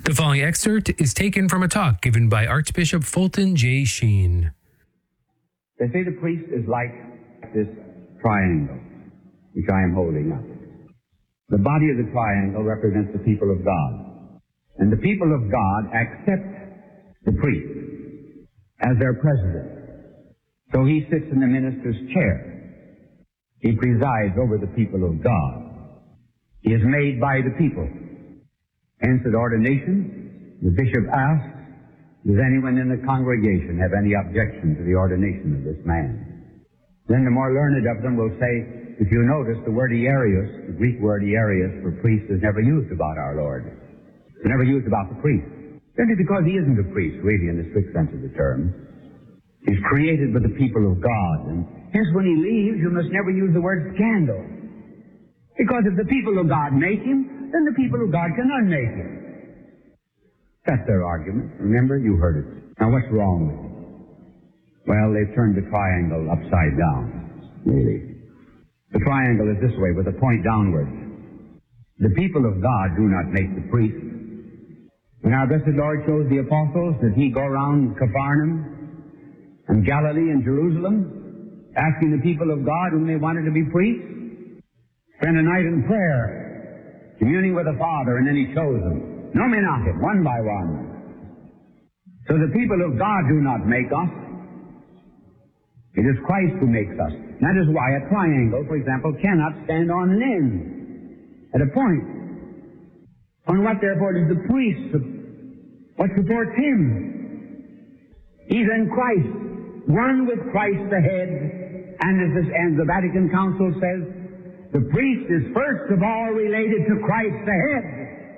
The following excerpt is taken from a talk given by Archbishop Fulton J. Sheen. They say the priest is like this triangle, which I am holding up. The body of the triangle represents the people of God. And the people of God accept the priest as their president. So he sits in the minister's chair. He presides over the people of God. He is made by the people. Hence, at ordination, the bishop asks, does anyone in the congregation have any objection to the ordination of this man? Then the more learned of them will say, if you notice, the word Iarius, the Greek word Iarius for priest, is never used about our Lord. It's never used about the priest. Simply because he isn't a priest, really, in the strict sense of the term. He's created by the people of God. And hence, when he leaves, you must never use the word scandal. Because if the people of God make him, then the people of God can unmake him. That's their argument. Remember, you heard it. Now, what's wrong with it? Well, they've turned the triangle upside down, really. The triangle is this way, with a point downwards. The people of God do not make the priest. When our blessed Lord chose the apostles, did he go around Capharnaum and Galilee and Jerusalem, asking the people of God whom they wanted to be priests? Spend a night in prayer, communing with the Father, and then he chose them. Nominated, one by one. So the people of God do not make us. It is Christ who makes us. That is why a triangle, for example, cannot stand on an end, at a point. On what, therefore, does the priest, what supports him? He's in Christ, one with Christ the head, and the Vatican Council says, the priest is first of all related to Christ the head.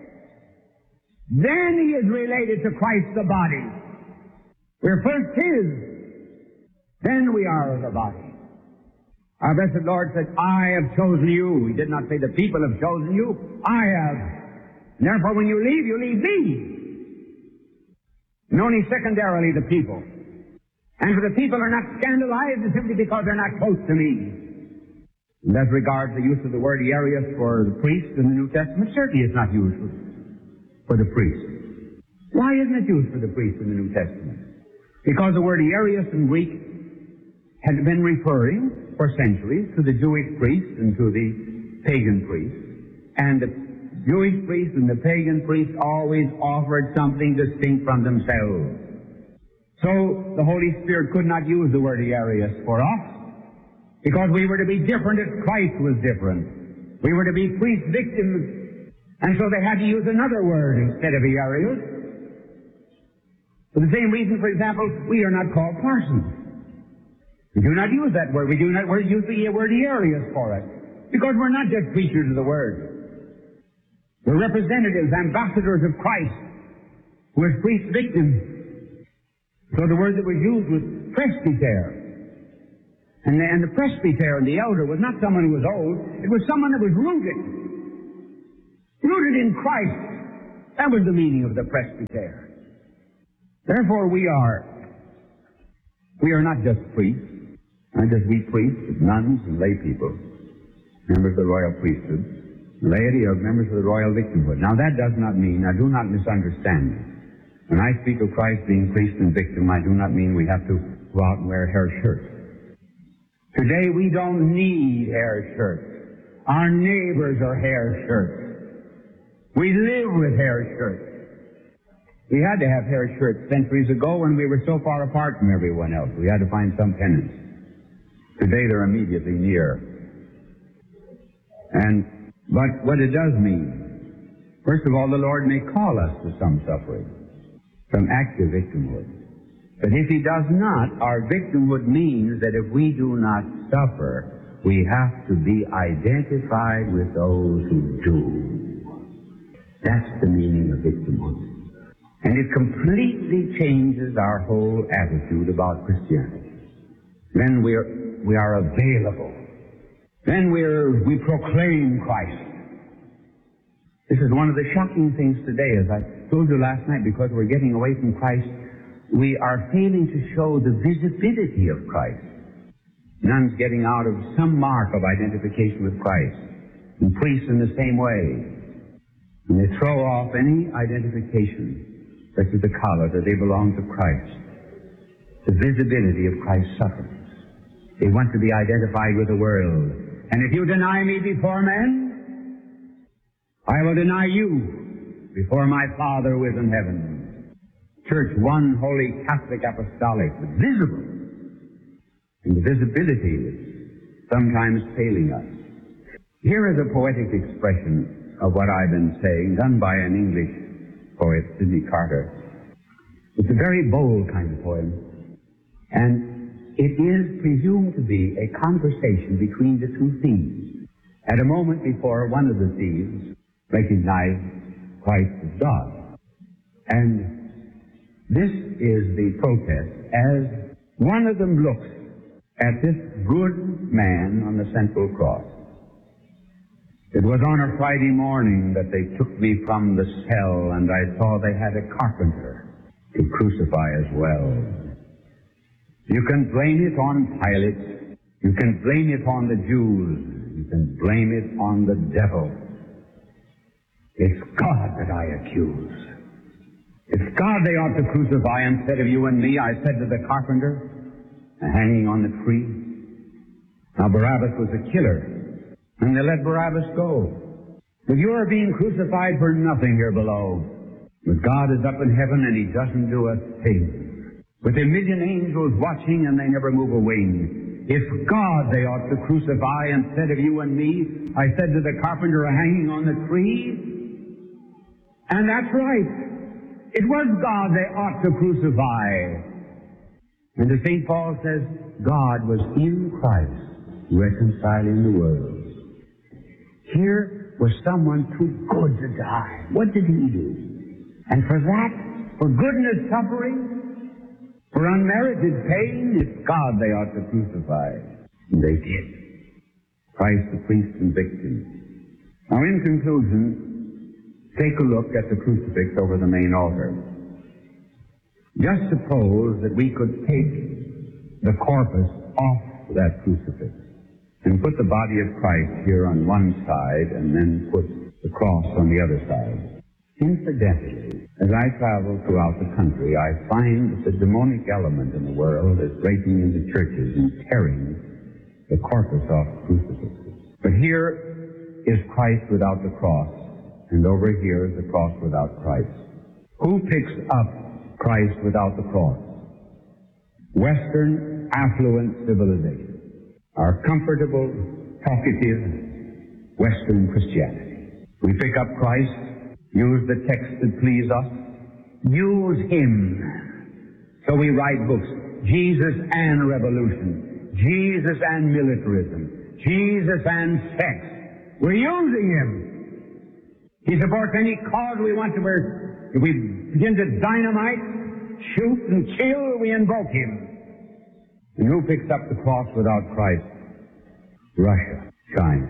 Then he is related to Christ the body. We're first his. Then we are the body. Our blessed Lord said, I have chosen you. He did not say the people have chosen you. I have. And therefore, when you leave me. And only secondarily the people. And for the people are not scandalized simply because they're not close to me. And as regards the use of the word Iarius for the priest in the New Testament, certainly it's not used for the priest. Why isn't it used for the priest in the New Testament? Because the word Iarius in Greek had been referring for centuries to the Jewish priests and to the pagan priests. And the Jewish priests and the pagan priests always offered something distinct from themselves. So the Holy Spirit could not use the word Iarius for us, because we were to be different as Christ was different. We were to be priest victims. And so they had to use another word instead of Iarius. For the same reason, for example, we are not called parsons. We do not use that word. We do not use the word Iarius for it. Because we're not just preachers of the word. We're representatives, ambassadors of Christ, who is priest victims. So the word that was used was presbyter. And the presbyter and the elder was not someone who was old. It was someone that was rooted. Rooted in Christ. That was the meaning of the presbyter. Therefore, we are not just priests. Not just we priests, but nuns and lay people. Members of the royal priesthood. Laity are members of the royal victimhood. Now, that does not mean, now do not misunderstand me. When I speak of Christ being priest and victim, I do not mean we have to go out and wear hair shirts. Today, we don't need hair shirts. Our neighbors are hair shirts. We live with hair shirts. We had to have hair shirts centuries ago when we were so far apart from everyone else. We had to find some penance. Today, they're immediately near. But what it does mean, first of all, the Lord may call us to some suffering, some active victimhood. But if he does not, our victimhood means that if we do not suffer, we have to be identified with those who do. That's the meaning of victimhood. And it completely changes our whole attitude about Christianity. Then we are available. Then we proclaim Christ. This is one of the shocking things today, as I told you last night, because we're getting away from Christ. We are failing to show the visibility of Christ. Nuns getting out of some mark of identification with Christ, and priests in the same way. And they throw off any identification, such as the collar, that they belong to Christ. The visibility of Christ's sufferings. They want to be identified with the world. And if you deny me before men, I will deny you before my Father who is in heaven. Church, one holy Catholic apostolic, but visible. And the visibility is sometimes failing us. Here is a poetic expression of what I've been saying, done by an English poet, Sidney Carter. It's a very bold kind of poem. And it is presumed to be a conversation between the two thieves. At a moment before, one of the thieves recognized Christ as God. And this is the protest as one of them looks at this good man on the central cross. It was on a Friday morning that they took me from the cell, and I saw they had a carpenter to crucify as well. You can blame it on Pilate. You can blame it on the Jews. You can blame it on the devil. It's God that I accuse. It's God they ought to crucify instead of you and me, I said to the carpenter, hanging on the tree. Now Barabbas was a killer, and they let Barabbas go. But you are being crucified for nothing here below. But God is up in heaven and He doesn't do a thing. With a million angels watching and they never move a wing. It's God they ought to crucify instead of you and me, I said to the carpenter hanging on the tree. And that's right. It was God they ought to crucify. And as St. Paul says, God was in Christ reconciling the world. Here was someone too good to die. What did He do? And for that, for goodness suffering, for unmerited pain, it's God they ought to crucify. And they did. Christ the priest and victim. Now in conclusion, take a look at the crucifix over the main altar. Just suppose that we could take the corpus off that crucifix and put the body of Christ here on one side and then put the cross on the other side. Incidentally, as I travel throughout the country, I find that the demonic element in the world is breaking into churches and tearing the corpus off crucifixes. But here is Christ without the cross, and over here is the cross without Christ. Who picks up Christ without the cross? Western affluent civilization. Our comfortable, talkative Western Christianity. We pick up Christ, use the text that please us, use Him. So we write books, Jesus and revolution, Jesus and militarism, Jesus and sex. We're using Him. He supports any cause we want to. If we begin to dynamite, shoot, and kill, we invoke Him. And who picks up the cross without Christ? Russia, China.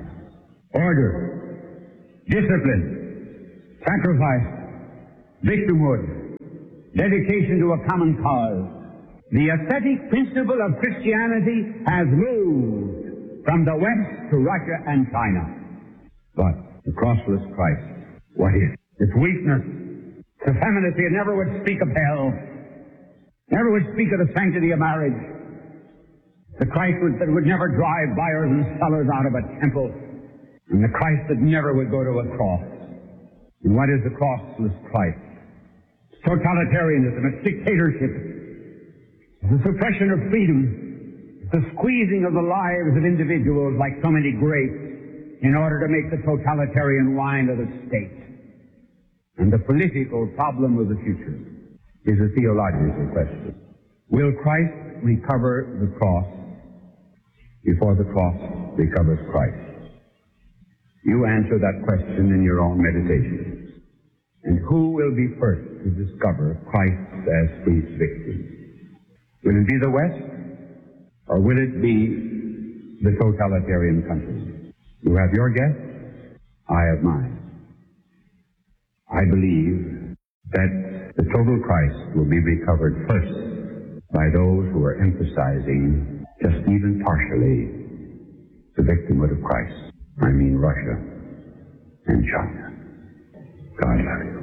Order, discipline, sacrifice, victimhood, dedication to a common cause. The ascetic principle of Christianity has moved from the West to Russia and China. But the crossless Christ, what is it? It's weakness. It's effeminacy. It never would speak of hell. Never would speak of the sanctity of marriage. The Christ that would never drive buyers and sellers out of a temple. And the Christ that never would go to a cross. And what is the crossless Christ? It's totalitarianism. It's dictatorship. It's the suppression of freedom. It's the squeezing of the lives of individuals like so many grapes in order to make the totalitarian wine of the state. And the political problem of the future is a theological question. Will Christ recover the cross before the cross recovers Christ? You answer that question in your own meditations. And who will be first to discover Christ as priest victim? Will it be the West, or will it be the totalitarian countries? You have your guess, I have mine. I believe that the total Christ will be recovered first by those who are emphasizing, just even partially, the victimhood of Christ. I mean Russia and China. God love you.